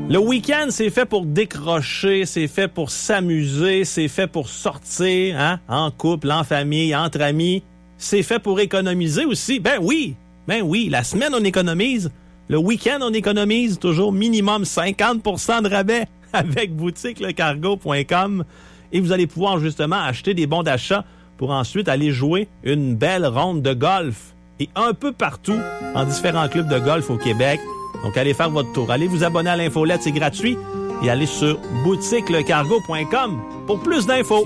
Le week-end, c'est fait pour décrocher, c'est fait pour s'amuser, c'est fait pour sortir, hein, en couple, en famille, entre amis. C'est fait pour économiser aussi. Ben oui, la semaine, on économise. Le week-end, on économise toujours minimum 50% de rabais avec boutiquelecargo.com. Et vous allez pouvoir justement acheter des bons d'achat pour ensuite aller jouer une belle ronde de golf. Et un peu partout, en différents clubs de golf au Québec. Donc, allez faire votre tour. Allez vous abonner à l'infolette, c'est gratuit. Et allez sur boutiquelecargo.com pour plus d'infos.